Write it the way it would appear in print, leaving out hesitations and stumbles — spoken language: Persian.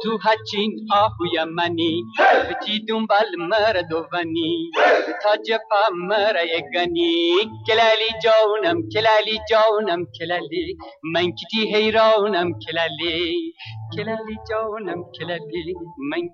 تو هچین آهوی منی بتی دنبال مردوانی تاج پا مرایگانی کلالی جانم کلالی من کتی حیرانم کلالی جانم کلالی من